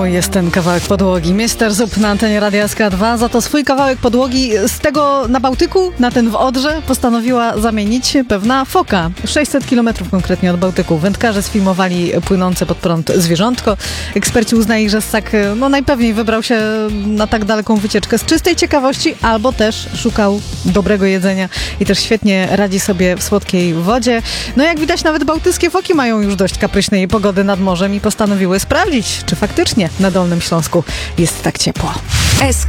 Mój jest ten kawałek podłogi. Mister Zup na antenie Radia SK2. Za to swój kawałek podłogi z tego na Bałtyku, na ten w Odrze, postanowiła zamienić pewna foka. 600 km konkretnie od Bałtyku. Wędkarze sfilmowali płynące pod prąd zwierzątko. Eksperci uznali, że ssak najpewniej wybrał się na tak daleką wycieczkę z czystej ciekawości, albo też szukał dobrego jedzenia i też świetnie radzi sobie w słodkiej wodzie. No jak widać, nawet bałtyckie foki mają już dość kapryśnej pogody nad morzem i postanowiły sprawdzić, czy faktycznie na Dolnym Śląsku jest tak ciepło. SK